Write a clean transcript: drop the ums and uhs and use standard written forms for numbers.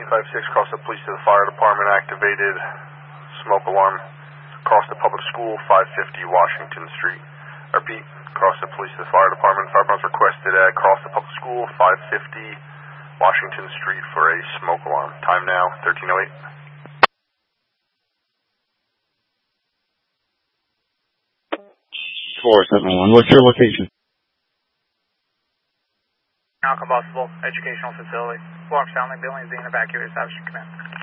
856, cross the police to the fire department, activated smoke alarm. Cross the public school, 550 Washington Street. Repeat, cross the police to the fire department. Fire department's requested at cross the public school, 550 Washington Street for a smoke alarm. Time now, 13:08. 471. What's your location? Now combustible educational facility. Florence Stanley building is being evacuated. Establishment command.